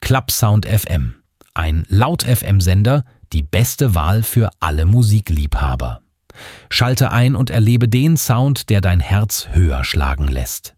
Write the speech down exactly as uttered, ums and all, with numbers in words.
Clubsound F M. Ein Laut-F M-Sender, die beste Wahl für alle Musikliebhaber. Schalte ein und erlebe den Sound, der dein Herz höher schlagen lässt.